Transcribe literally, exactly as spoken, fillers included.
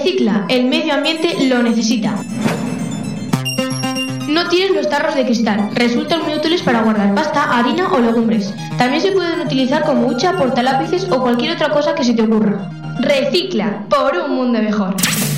Recicla, el medio ambiente lo necesita. No tires los tarros de cristal, resultan muy útiles para guardar pasta, harina o legumbres. También se pueden utilizar como hucha, portalápices o cualquier otra cosa que se te ocurra. Recicla, por un mundo mejor.